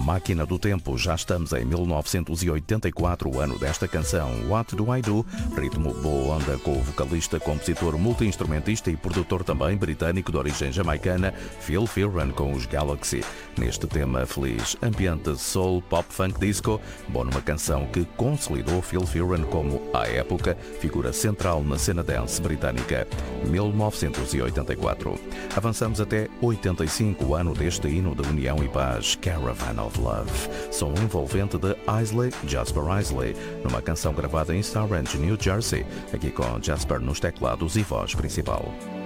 Máquina do Tempo. Já estamos em 1984, o ano desta canção What Do I Do? Ritmo boa onda com o vocalista, compositor, multi-instrumentista e produtor também britânico de origem jamaicana Phil Fearon com os Galaxy. Neste tema feliz, ambiente soul, pop, funk, disco, bom numa canção que consolidou Phil Fearon como, à época, figura central na cena dance britânica. 1984. Avançamos até 85, o ano deste hino de união e paz, Caravan of Love. Som envolvente de Isley, Jasper Isley, numa canção gravada em Star Ranch, New Jersey, aqui com Jasper nos teclados e voz principal.